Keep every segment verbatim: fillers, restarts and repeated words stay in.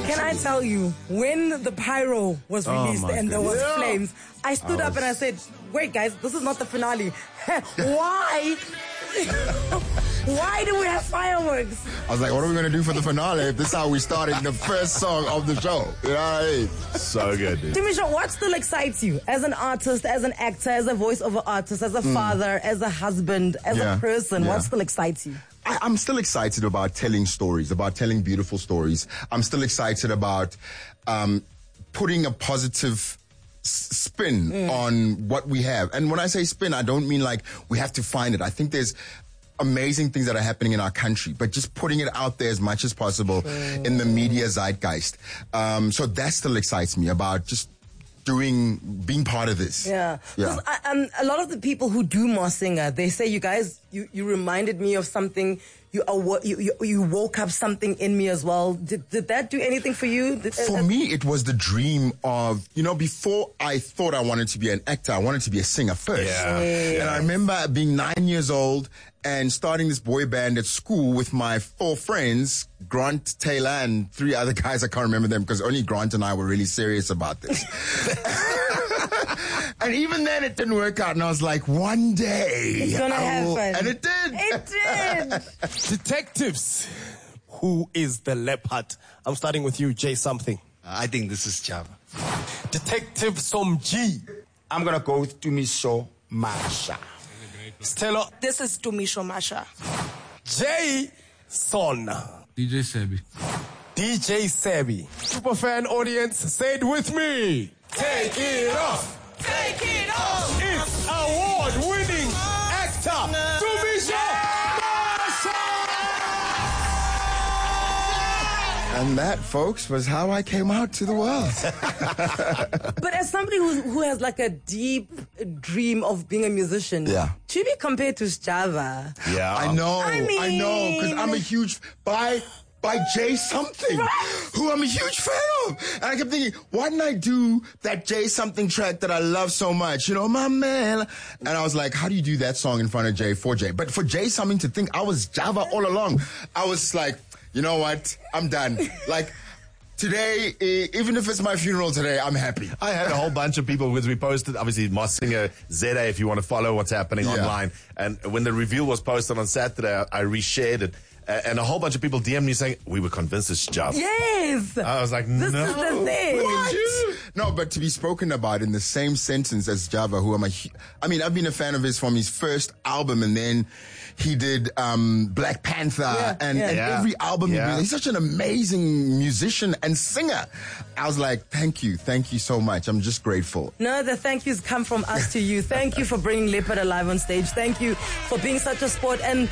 Can I tell you, when the pyro was released Oh and there was goodness. flames, I stood I up and I said, wait guys, this is not the finale. Why? Why do we have fireworks? I was like, what are we going to do for the finale if this is how we started the first song of the show? You know what I mean? So good, dude. Dumisho, what still excites you as an artist, as an actor, as a voiceover artist, as a mm. father, as a husband, as yeah. a person? Yeah. What still excites you? I, I'm still excited about telling stories, about telling beautiful stories. I'm still excited about um, putting a positive s- spin mm. on what we have. And when I say spin, I don't mean like we have to find it. I think there's amazing things that are happening in our country, but just putting it out there as much as possible mm. in the media zeitgeist. Um, so that still excites me about just doing, being part of this. Yeah. yeah. I, um, a lot of the people who do Masked Singer, they say, you guys, you, you reminded me of something. You, awo- you, you you woke up something in me as well. Did did that do anything for you? Did, for uh, me, it was the dream of, you know, before I thought I wanted to be an actor, I wanted to be a singer first. Yeah. Yeah. And I remember being nine years old and starting this boy band at school with my four friends, Grant, Taylor, and three other guys. I can't remember them because only Grant and I were really serious about this. And even then it didn't work out. And I was like, one day. It's gonna I will, happen. and it did. It did. Detectives. Who is the leopard? I'm starting with you, Jay something. I think this is Java. Detective Somji. I'm going to go with Dumisho Masha. Stella. This is Dumisho Masha. Jay Son. D J Sebi. D J Sebi. Superfan audience, say it with me. Take it off. Take it off. It's award-winning actor Dumisho Masha. And that, folks, was how I came out to the world. But as somebody who who has like a deep dream of being a musician, Yeah. to be compared to Java, Yeah. I know, I I, know, because mean- I'm a huge, by, by Jay something, who I'm a huge fan of. And I kept thinking, why didn't I do that Jay something track that I love so much? You know, my man. And I was like, how do you do that song in front of Jay for Jay? But for Jay something to think, I was Java all along. I was like, you know what? I'm done. Like, today, eh, even if it's my funeral today, I'm happy. I had a whole bunch of people because we posted, obviously, Masked Singer Z A if you want to follow what's happening Yeah. online. And when the reveal was posted on Saturday, I, I reshared it. Uh, and a whole bunch of people D M'd me saying, we were convinced it's Java. yes, I was like, this no. is the thing. What? No, but to be spoken about in the same sentence as Java, who I'm a, hu- I mean, I've been a fan of his from his first album, and then he did um, Black Panther, Yeah, and, yeah. and Yeah. every album he Yeah. did. He's such an amazing musician and singer. I was like, thank you, thank you so much. I'm just grateful. No, the thank yous come from us to you. Thank you for bringing Leopard alive on stage. Thank you for being such a sport. And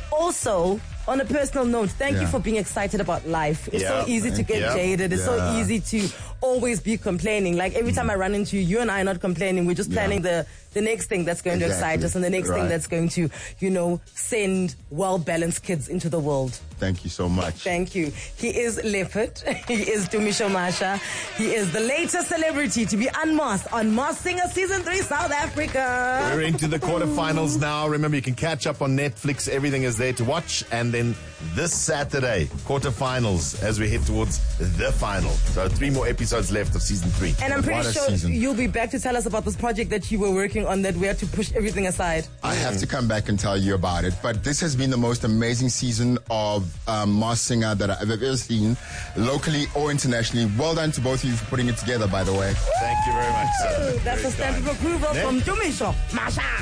also, on a personal note, thank you Yeah. for being excited about life. It's Yeah. so easy to get Yeah. jaded. It's so Yeah. easy to always be complaining. Like every time I run into you, you and I are not complaining. We're just Yeah. planning the, the next thing that's going to excite Exactly. us and the next thing Right. that's going to, you know, send well-balanced kids into the world. Thank you so much. Thank you. He is Leopard. He is Dumisho Masha. He is the latest celebrity to be unmasked on Masked Singer Season three South Africa. We're into the quarterfinals now. Remember, you can catch up on Netflix. Everything is there to watch. And then this Saturday, quarterfinals as we head towards the final. So three more episodes left of season three. And I'm pretty What a sure season. you'll be back to tell us about this project that you were working on that we had to push everything aside. I have to come back and tell you about it. But this has been the most amazing season of um, Masked Singer that I've ever seen, locally or internationally. Well done to both of you for putting it together, by the way. Thank you very much, sir. That's Very a stamp kind. of approval Next. from Dumisho Masha.